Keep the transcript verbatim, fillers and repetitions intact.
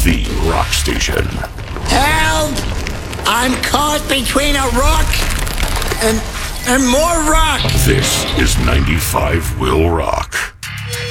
the rock station. Help! I'm caught between a rock and and more rock. This is ninety-five Will Rock.